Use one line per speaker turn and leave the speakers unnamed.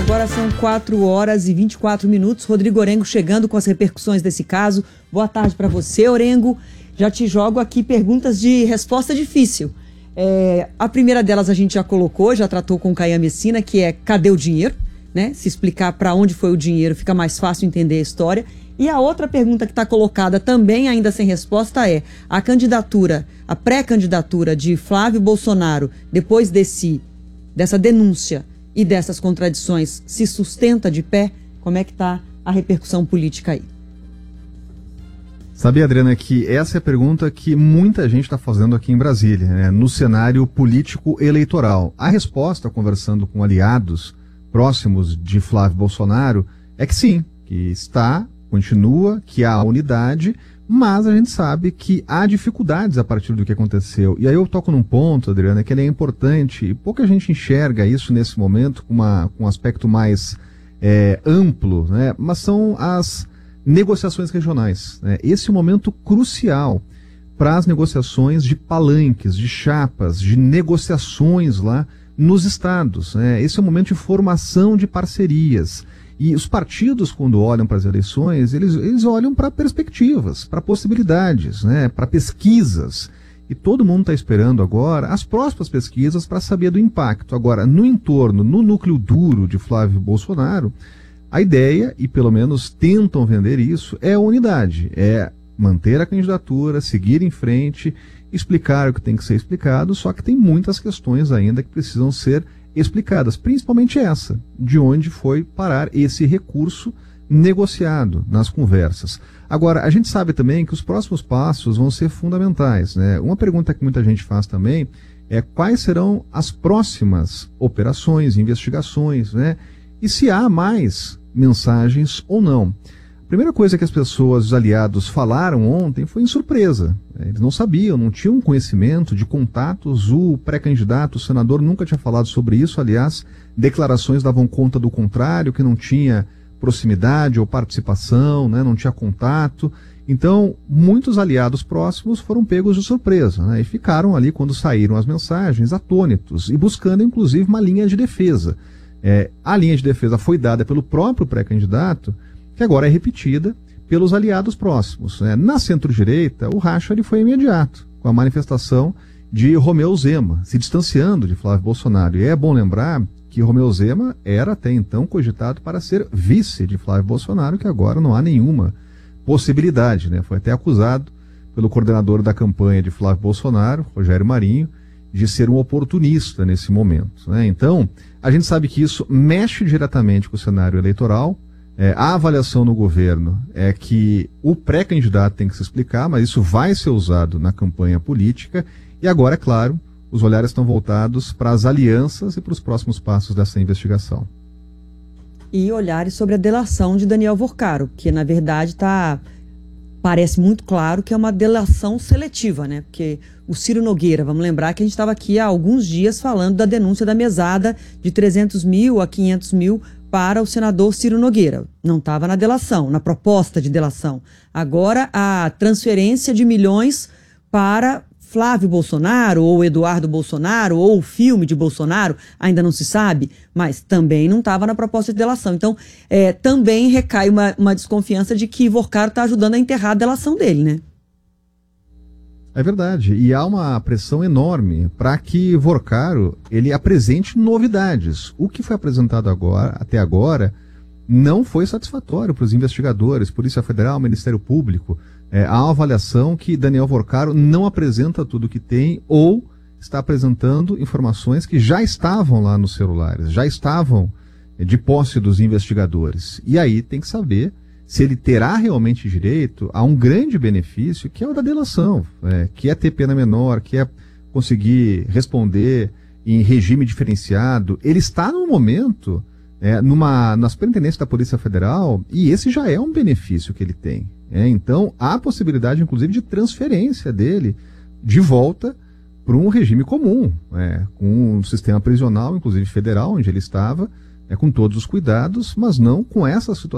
Agora são 4h24. Rodrigo Orengo chegando com as repercussões desse caso. Boa tarde para você, Orengo. Já te jogo aqui perguntas de resposta difícil. A primeira delas a gente já colocou, já tratou com o Caian Messina, que é cadê o dinheiro? Né? Se explicar para onde foi o dinheiro, fica mais fácil entender a história. E a outra pergunta que está colocada também ainda sem resposta é: a pré-candidatura de Flávio Bolsonaro, depois dessa denúncia e dessas contradições, se sustenta de pé? Como é que está a repercussão política aí?
Sabia, Adriana, que essa é a pergunta que muita gente está fazendo aqui em Brasília, né, no cenário político eleitoral. A resposta, conversando com aliados próximos de Flávio Bolsonaro, é que sim, que continua, que há unidade, mas a gente sabe que há dificuldades a partir do que aconteceu. E aí eu toco num ponto, Adriana, que ele é importante, e pouca gente enxerga isso nesse momento com um aspecto mais amplo, né? Mas são as negociações regionais, né? Esse é um momento crucial para as negociações de palanques, de chapas, de negociações lá nos estados, né? Esse é um momento de formação de parcerias. E os partidos, quando olham para as eleições, eles olham para perspectivas, para possibilidades, né, para pesquisas. E todo mundo está esperando agora as próximas pesquisas para saber do impacto. Agora, no entorno, no núcleo duro de Flávio Bolsonaro, a ideia, e pelo menos tentam vender isso, é a unidade. É manter a candidatura, seguir em frente, explicar o que tem que ser explicado, só que tem muitas questões ainda que precisam ser explicadas, principalmente essa, de onde foi parar esse recurso negociado nas conversas. Agora, a gente sabe também que os próximos passos vão ser fundamentais, né? Uma pergunta que muita gente faz também é quais serão as próximas operações, investigações, né? E se há mais mensagens ou não. A primeira coisa que as pessoas, os aliados, falaram ontem foi em surpresa. Eles não sabiam, não tinham conhecimento de contatos. O pré-candidato, o senador, nunca tinha falado sobre isso. Aliás, declarações davam conta do contrário, que não tinha proximidade ou participação, né, não tinha contato. Então, muitos aliados próximos foram pegos de surpresa, né, e ficaram ali, quando saíram as mensagens, atônitos e buscando, inclusive, uma linha de defesa. A linha de defesa foi dada pelo próprio pré-candidato, que agora é repetida pelos aliados próximos, né? Na centro-direita, o racha ele foi imediato, com a manifestação de Romeu Zema, se distanciando de Flávio Bolsonaro. E é bom lembrar que Romeu Zema era até então cogitado para ser vice de Flávio Bolsonaro, que agora não há nenhuma possibilidade, né? Foi até acusado pelo coordenador da campanha de Flávio Bolsonaro, Rogério Marinho, de ser um oportunista nesse momento, né? Então, a gente sabe que isso mexe diretamente com o cenário eleitoral. A avaliação no governo é que o pré-candidato tem que se explicar, mas isso vai ser usado na campanha política. E agora, é claro, os olhares estão voltados para as alianças e para os próximos passos dessa investigação.
E olhares sobre a delação de Daniel Vorcaro, que na verdade parece muito claro que é uma delação seletiva, né? Porque o Ciro Nogueira, vamos lembrar que a gente estava aqui há alguns dias falando da denúncia da mesada de 300 mil a 500 mil para o senador Ciro Nogueira. Não estava na delação, na proposta de delação. Agora, a transferência de milhões para Flávio Bolsonaro, ou Eduardo Bolsonaro, ou o filme de Bolsonaro, ainda não se sabe, mas também não estava na proposta de delação. Então, também recai uma desconfiança de que Vorcaro está ajudando a enterrar a delação dele, né?
É verdade, e há uma pressão enorme para que Vorcaro ele apresente novidades. O que foi apresentado até agora não foi satisfatório para os investigadores, Polícia Federal, Ministério Público. Há uma avaliação que Daniel Vorcaro não apresenta tudo o que tem ou está apresentando informações que já estavam lá nos celulares, já estavam de posse dos investigadores. E aí tem que saber se ele terá realmente direito a um grande benefício, que é o da delação, que é ter pena menor, que é conseguir responder em regime diferenciado. Ele está no momento na superintendência da Polícia Federal, e esse já é um benefício que ele tem. Então, há possibilidade, inclusive, de transferência dele de volta para um regime comum, com um sistema prisional, inclusive federal, onde ele estava, com todos os cuidados, mas não com essa situação